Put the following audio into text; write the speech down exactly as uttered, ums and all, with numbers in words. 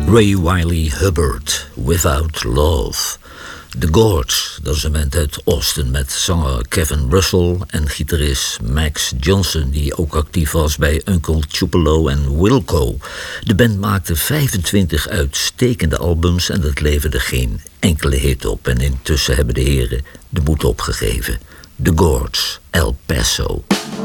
Ray Wylie Hubbard, Without Love. The Gorge, dat is een band uit Austin met zanger Kevin Russell en gitarist Max Johnson, die ook actief was bij Uncle Tupelo en Wilco. De band maakte vijfentwintig uitstekende albums en dat leverde geen enkele hit op. En intussen hebben de heren de moed opgegeven. The Gorge, El Paso.